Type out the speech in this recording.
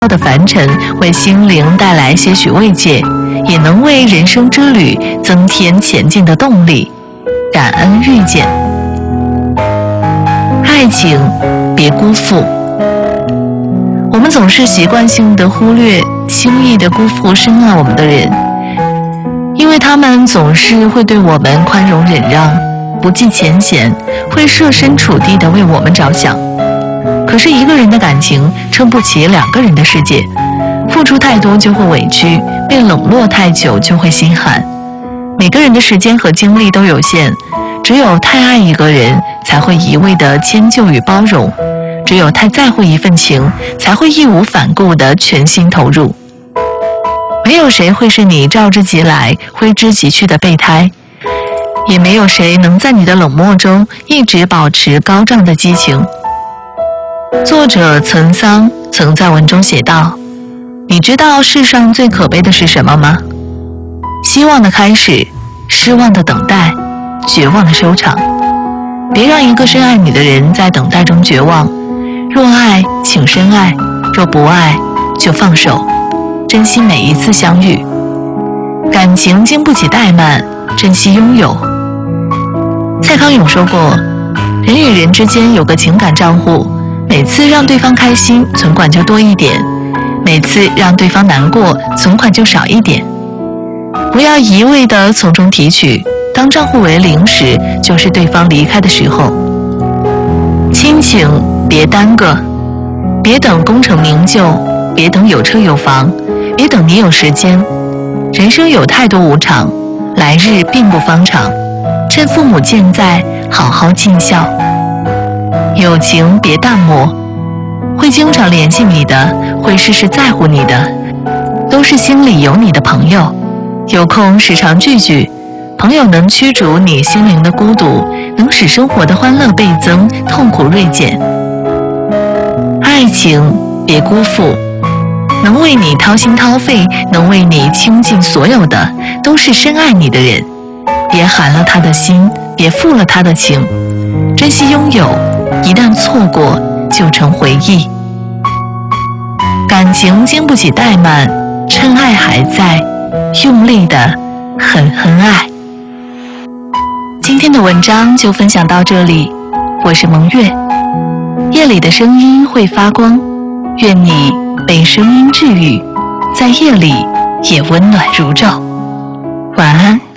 的凡尘为心灵带来些许慰藉，也能为人生之旅增添前进的动力。感恩遇见，爱情别辜负。我们总是习惯性的忽略，轻易的辜负深爱我们的人，因为他们总是会对我们宽容忍让，不计前嫌，会设身处地的为我们着想。可是一个人的感情撑不起两个人的世界，付出太多就会委屈，被冷落太久就会心寒。每个人的时间和精力都有限，只有太爱一个人，才会一味的迁就与包容；只有太在乎一份情，才会义无反顾的全心投入。没有谁会是你召之即来，挥之即去的备胎，也没有谁能在你的冷漠中一直保持高涨的激情。作者岑桑曾在文中写道：你知道世上最可悲的是什么吗？希望的开始，失望的等待，绝望的收场。别让一个深爱你的人在等待中绝望。若爱，请深爱；若不爱，就放手，珍惜每一次相遇。感情经不起怠慢，珍惜拥有。蔡康永说过，人与人之间有个情感账户，每次让对方开心，存款就多一点；每次让对方难过，存款就少一点。不要一味地从中提取，当账户为零时，就是对方离开的时候。亲情别耽搁，别等功成名就，别等有车有房，别等你有时间。人生有太多无常，来日并不方长，趁父母健在，好好尽孝。友情别淡漠，会经常联系你的，会时时在乎你的，都是心里有你的朋友。有空时常聚聚，朋友能驱逐你心灵的孤独，能使生活的欢乐倍增，痛苦锐减。爱情别辜负，能为你掏心掏肺，能为你倾尽所有的，都是深爱你的人。别寒了他的心，别负了他的情，珍惜拥有，一旦错过就成回忆。感情经不起怠慢，趁爱还在，用力的狠狠爱。今天的文章就分享到这里，我是蒙月。夜里的声音会发光，愿你被声音治愈，在夜里也温暖如昼。晚安。